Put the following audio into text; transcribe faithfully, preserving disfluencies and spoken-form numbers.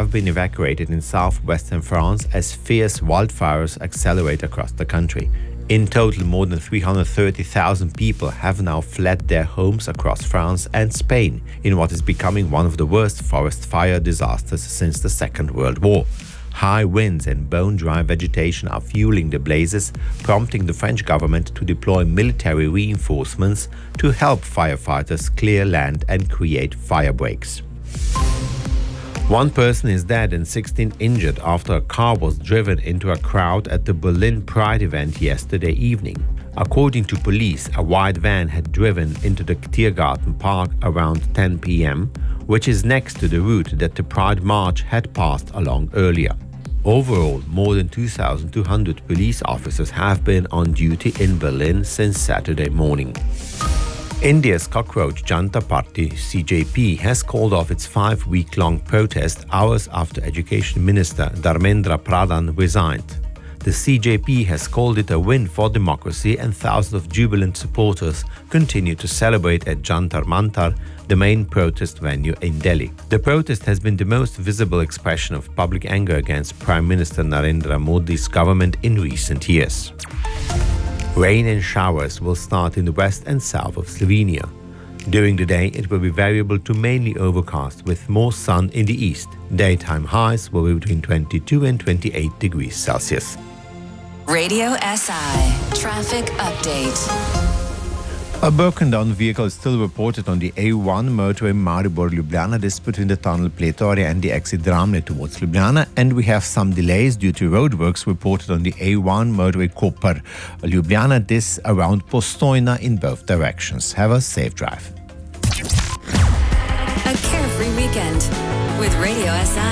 have been evacuated in southwestern France as fierce wildfires accelerate across the country. In total, more than three hundred thirty thousand people have now fled their homes across France and Spain in what is becoming one of the worst forest fire disasters since the Second World War. High winds and bone-dry vegetation are fueling the blazes, prompting the French government to deploy military reinforcements to help firefighters clear land and create fire breaks. One person is dead and sixteen injured after a car was driven into a crowd at the Berlin Pride event yesterday evening. According to police, a white van had driven into the Tiergarten Park around ten p m, which is next to the route that the Pride March had passed along earlier. Overall, more than two thousand two hundred police officers have been on duty in Berlin since Saturday morning. India's Cockroach Janta Party, C J P, has called off its five-week-long protest hours after Education Minister Dharmendra Pradhan resigned. The C J P has called it a win for democracy, and thousands of jubilant supporters continue to celebrate at Jantar Mantar, the main protest venue in Delhi. The protest has been the most visible expression of public anger against Prime Minister Narendra Modi's government in recent years. Rain and showers will start in the west and south of Slovenia. During the day, it will be variable to mainly overcast with more sun in the east. Daytime highs will be between twenty-two and twenty-eight degrees Celsius. Radio S I Traffic Update. A broken-down vehicle is still reported on the A one motorway Maribor-Ljubljana. This between the tunnel Pletorje and the exit Dramlje towards Ljubljana, and we have some delays due to roadworks reported on the A one motorway Koper-Ljubljana. This around Postojna in both directions. Have a safe drive. A carefree weekend with Radio S I.